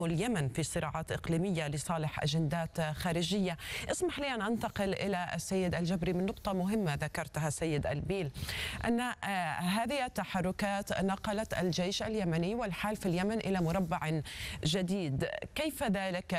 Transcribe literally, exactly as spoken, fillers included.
اليمن في صراعات إقليمية لصالح أجندات خارجية. اسمح لي أن أنتقل إلى السيد الجبري من نقطة مهمة ذكرتها سيد البيل، أن هذه التحركات نقلت الجيش اليمني والحال في اليمن إلى مربع جديد. كيف ذلك